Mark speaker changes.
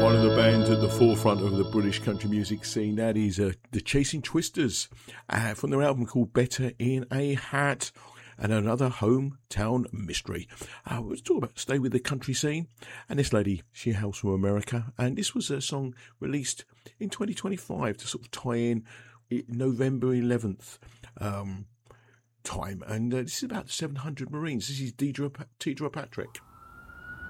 Speaker 1: One of the bands at the forefront of the British country music scene, that is the Chasing Twisters, from their album called Better in a Hat, and another hometown mystery. Let's talk about stay with the country scene. And this lady, she hails from America, and this was a song released in 2025 to sort of tie in November 11th time. And this is about 700 Marines. This is Deidre Patrick.